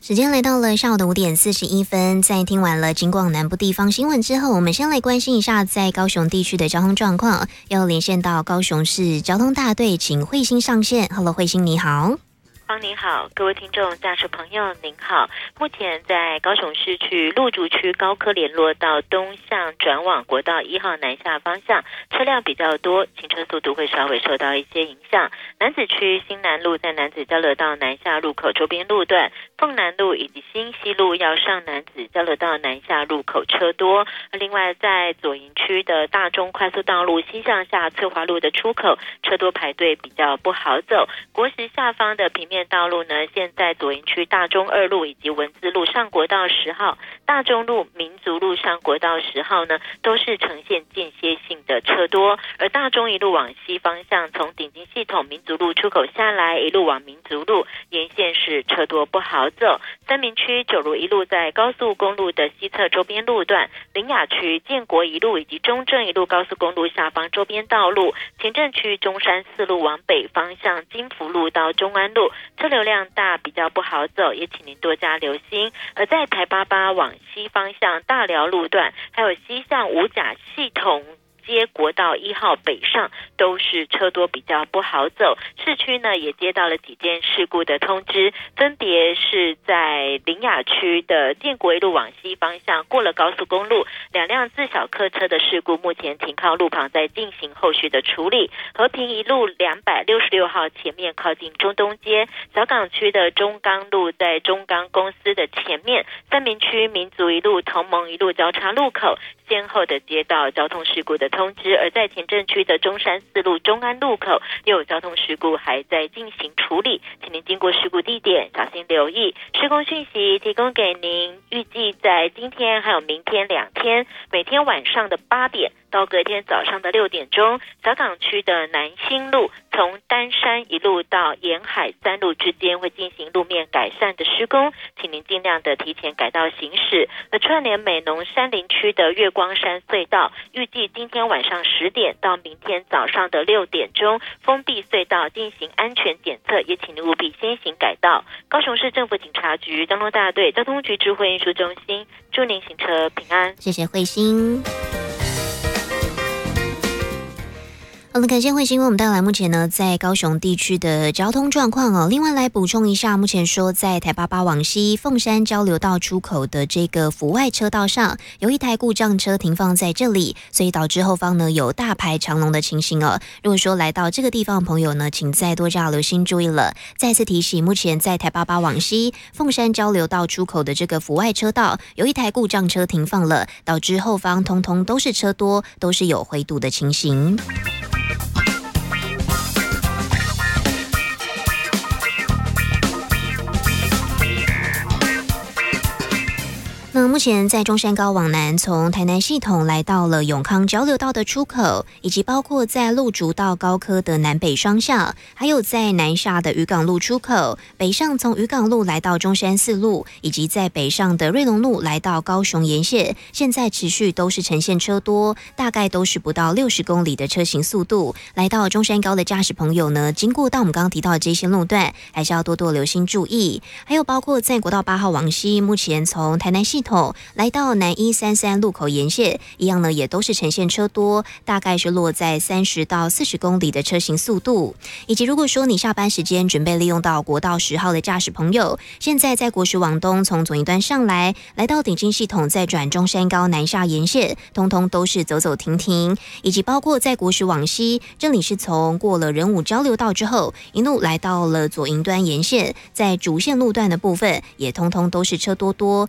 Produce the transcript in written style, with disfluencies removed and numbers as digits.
时间来到了下午的5:41，在听完了警广南部地方新闻之后，我们先来关心一下在高雄地区的交通状况，要连线到高雄市交通大队，请慧欣上线。Hello， 慧欣你好。 您好，各位听众驾驶朋友您好。目前在高雄市区路竹区高科联络道东向转往国道1号南下方向车辆比较多，行车速度会稍微受到一些影响。楠梓区新南路在楠梓交流道南下入口周边路段，凤南路以及新西路要上楠梓交流道南下入口车多。另外在左营区的大中快速道路西向下翠华路的出口车多排队比较不好走。国十下方的平面道路呢，现在左营区大中2路以及文字路上国道10号、大中路、民族路上国道10号呢，都是呈现间歇性的车多。而大中一路往西方向，从鼎金系统民族路出口下来，一路往民族路沿线是车多不好走。三民区九如一路在高速公路的西侧周边路段，苓雅区建国一路以及中正一路高速公路下方周边道路，前镇区中山4路往北方向金福路到中安路车流量大，比较不好走，也请您多加留心。而在台88往西方向大寮路段，还有西向五甲系统街国道1号北上都是车多比较不好走。市区呢也接到了几件事故的通知，分别是在苓雅区的建国一路往西方向过了高速公路，2辆自小客车的事故目前停靠路旁在进行后续的处理。和平一路266号前面靠近中东街，小港区的中钢路在中钢公司的前面，三民区民族一路同盟一路交叉路口先后的接到交通事故的通知。而在前镇区的中山4路中安路口又有交通事故还在进行处理，请您经过事故地点小心留意。施工讯息提供给您，预计在今天还有明天2天，每天晚上的8点到隔天早上的6点钟，小港区的南新路从丹山一路到沿海3路之间会进行路面改善的施工，请您尽量的提前改道行驶。而串联美浓山林区的月光山隧道，预计今天晚上10点到明天早上的6点钟封闭隧道进行安全检测，也请您务必先行改道。高雄市政府警察局交通大队交通局智慧运输中心祝您行车平安。 谢谢慧欣。好的，感谢慧欣为我们带来目前呢在高雄地区的交通状况哦。另外来补充一下，目前说在台88往西凤山交流道出口的这个府外车道上，有一台故障车停放在这里，所以导致后方呢有大排长龙的情形哦。如果说来到这个地方的朋友呢，请再多加留心注意了。再次提醒，目前在台88往西凤山交流道出口的这个府外车道，有一台故障车停放了，导致后方通通都是车多，都是有回堵的情形。那目前在中山高往南，从台南系统来到了永康交流道的出口，以及包括在路竹到高科的南北双向，还有在南下的渔港路出口，北上从渔港路来到中山4路，以及在北上的瑞隆路来到高雄沿线，现在持续都是呈现车多，大概都是不到60公里的车行速度。来到中山高的驾驶朋友呢，经过到我们刚刚提到的这些路段，还是要多多留心注意。还有包括在国道8号往西，目前从台南系统来到南133路口沿线，一样呢也都是呈现车多，大概是落在30到40公里的车行速度。以及如果说你下班时间准备利用到国道10号的驾驶朋友，现在在国十往东从左营端上来，来到鼎金系统再转中山高南下沿线，通通都是走走停停。以及包括在国十往西，这里是从过了仁武交流道之后，一路来到了左营端沿线，在主线路段的部分也通通都是车多多，